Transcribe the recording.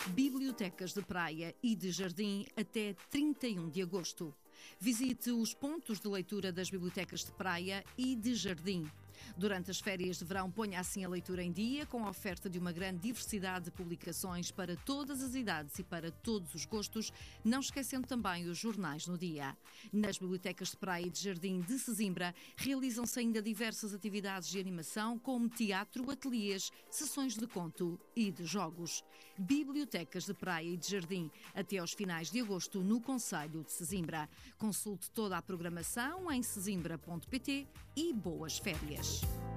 Bibliotecas de praia e de jardim até 31 de agosto. Visite os pontos de leitura das bibliotecas de praia e de jardim. Durante as férias de verão, ponha assim a leitura em dia, com a oferta de uma grande diversidade de publicações para todas as idades e para todos os gostos, não esquecendo também os jornais no dia. Nas bibliotecas de praia e de jardim de Sesimbra, realizam-se ainda diversas atividades de animação, como teatro, ateliês, sessões de conto e de jogos. Bibliotecas de praia e de jardim, até aos finais de agosto, no concelho de Sesimbra. Consulte toda a programação em sesimbra.pt e boas férias.